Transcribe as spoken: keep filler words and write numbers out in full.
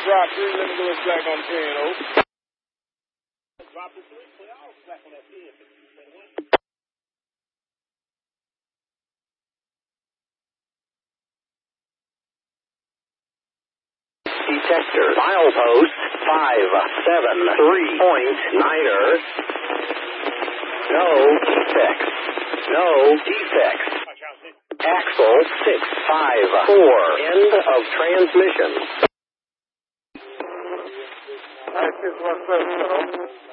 drop three. Let me go back on ten, oh. Drop the three. Play off. Back on that ten. Detector. Milepost five seven three point niner. No defects. No defects. Axle six five four. End of transmission. That's just what's up,